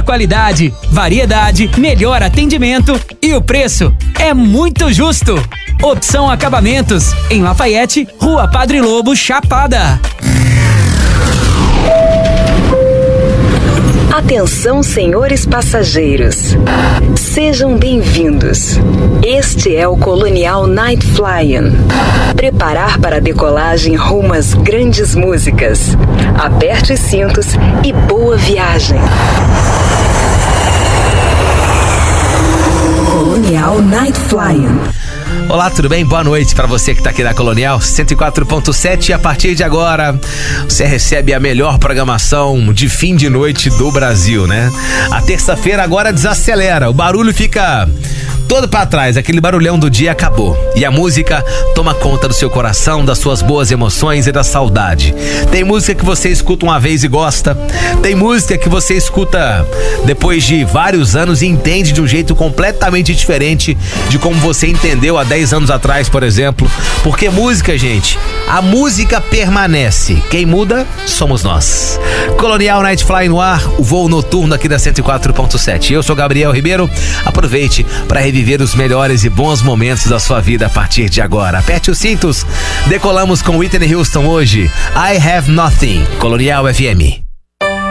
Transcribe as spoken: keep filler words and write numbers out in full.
Alta qualidade, variedade, melhor atendimento e o preço é muito justo. Opção Acabamentos, em Lafayette, Rua Padre Lobo, Chapada. Atenção, senhores passageiros. Sejam bem-vindos. Este é o Colonial Night Flying. Preparar para a decolagem rumo às grandes músicas. Aperte os cintos e boa viagem. Colonial Night Flying. Olá, tudo bem? Boa noite para você que está aqui na Colonial cento e quatro ponto sete e a partir de agora você recebe a melhor programação de fim de noite do Brasil, né? A terça-feira agora desacelera, o barulho fica todo para trás, aquele barulhão do dia acabou e a música toma conta do seu coração, das suas boas emoções e da saudade. Tem música que você escuta uma vez e gosta, tem música que você escuta depois de vários anos e entende de um jeito completamente diferente de como você entendeu há dez anos atrás, por exemplo, porque música, gente, a música permanece, quem muda somos nós. Colonial Night Fly no ar, o voo noturno aqui da cento e quatro ponto sete. Eu sou Gabriel Ribeiro, aproveite para reviver os melhores e bons momentos da sua vida a partir de agora. Aperte os cintos, decolamos com Whitney Houston hoje, I Have Nothing, Colonial F M.